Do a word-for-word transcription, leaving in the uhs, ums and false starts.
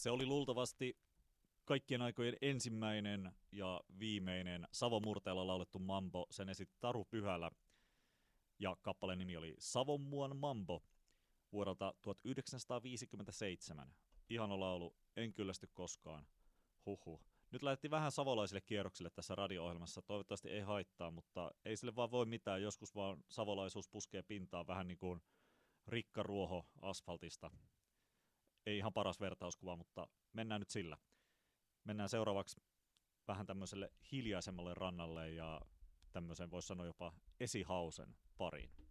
Se oli luultavasti kaikkien aikojen ensimmäinen ja viimeinen Savon-murteella laulettu mambo. Sen esitti Taru Pyhälä ja kappaleen nimi oli Savonmuon mambo vuodelta tuhatyhdeksänsataaviisikymmentäseitsemän. Ihano laulu, en kyllästy koskaan. Huhhuh. Nyt lähdettiin vähän savolaisille kierroksille tässä radio-ohjelmassa. Toivottavasti ei haittaa, mutta ei sille vaan voi mitään. Joskus vaan savolaisuus puskee pintaan vähän niin kuin rikkaruoho asfaltista. Ei ihan paras vertauskuva, mutta mennään nyt sillä. Mennään seuraavaksi vähän tämmöiselle hiljaisemmalle rannalle ja tämmöisen voisi sanoa jopa esihausen pariin.